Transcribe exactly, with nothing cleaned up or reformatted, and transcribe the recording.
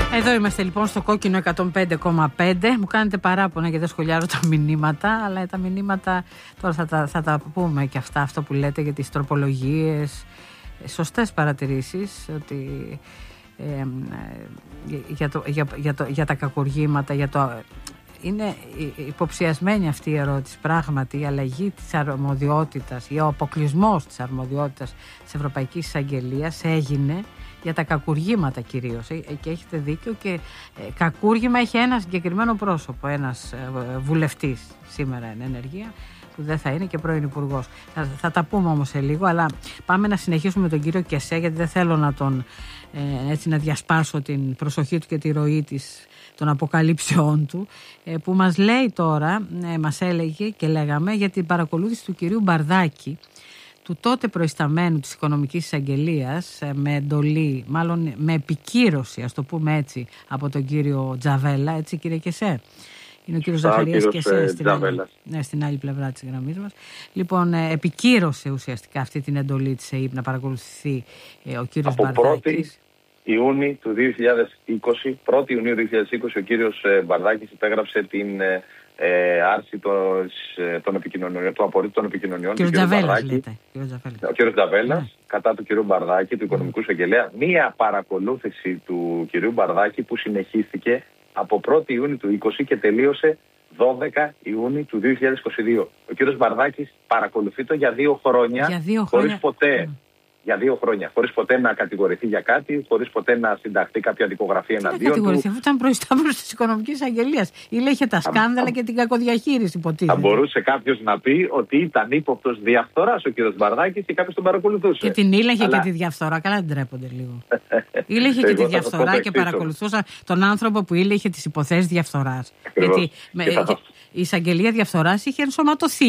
Εδώ είμαστε λοιπόν στο κόκκινο εκατόν πέντε κόμμα πέντε. Μου κάνετε παράπονα γιατί δεν σχολιάζω τα μηνύματα, αλλά τα μηνύματα τώρα θα τα, θα τα πούμε και αυτά, αυτό που λέτε για τις τροπολογίες. Σωστές παρατηρήσεις ότι ε, για, το, για, για, το, για τα κακουργήματα, για το, είναι υποψιασμένη αυτή η ερώτηση. Πράγματι η αλλαγή της αρμοδιότητας ή ο αποκλεισμός της αρμοδιότητας της Ευρωπαϊκής Εισαγγελίας έγινε για τα κακουργήματα κυρίως, και έχετε δίκιο, και κακούργημα έχει ένα συγκεκριμένο πρόσωπο, ένας βουλευτής σήμερα εν ενεργεία, που δεν θα είναι και πρώην υπουργός. Θα, θα τα πούμε όμως σε λίγο, αλλά πάμε να συνεχίσουμε με τον κύριο Κεσέ, γιατί δεν θέλω να τον ε, έτσι να διασπάσω την προσοχή του και τη ροή της, των αποκαλύψεών του, ε, που μας λέει τώρα, ε, μας έλεγε και λέγαμε για την παρακολούθηση του κυρίου Μπαρδάκη, του τότε προϊσταμένου της Οικονομικής Εισαγγελίας, με εντολή, μάλλον με επικύρωση, ας το πούμε έτσι, από τον κύριο Τζαβέλα, έτσι κύριε Κεσέ. Είναι ο κύριος Ζαχαρίας Κεσέ στην, ναι, στην άλλη πλευρά της γραμμής μας. Λοιπόν, επικύρωσε ουσιαστικά αυτή την εντολή της ΕΥΠ να παρακολουθηθεί ε, ο κύριος Μπαρδάκης. Από πρώτη Ιούνιου του δύο χιλιάδες είκοσι, πρώτη Ιουνίου δύο χιλιάδες είκοσι, ο κύριος Μπαρδάκης υπέγραψε την Ε, άρση των, των επικοινωνιών, του απορρίτου των επικοινωνιών του κ. Τζαβέλας, λέτε. Ο κ. Τζαβέλας, ναι, κατά του κ. Μπαρδάκη, του Οικονομικού Εισαγγελέα. Μία παρακολούθηση του κ. Μπαρδάκη που συνεχίστηκε από πρώτη Ιούνιου του είκοσι και τελείωσε δώδεκα Ιουνίου του δύο χιλιάδες είκοσι δύο. Ο κ. Μπαρδάκης παρακολουθεί το για δύο χρόνια, για δύο χωρίς χρόνια. ποτέ... Mm. Για δύο χρόνια, χωρίς ποτέ να κατηγορηθεί για κάτι, χωρίς ποτέ να συνταχθεί κάποια δικογραφία εναντίον του. Δεν κατηγορηθεί, αφού ήταν προϊστάμενος της Οικονομικής Εισαγγελίας. Ήλεγε τα σκάνδαλα α, και την κακοδιαχείριση, υποτίθεται. Θα μπορούσε κάποιος να πει ότι ήταν ύποπτος διαφθοράς ο κ. Μπαρδάκης και κάποιος τον παρακολουθούσε. Και την ήλεγε Αλλά... και τη διαφθορά. Καλά, δεν τρέπονται λίγο. Ήλεγε και τη διαφθορά και παρακολουθούσα τον άνθρωπο που ήλεγε τις υποθέσεις διαφθοράς. Γιατί με, η εισαγγελία διαφθοράς είχε ενσωματωθεί.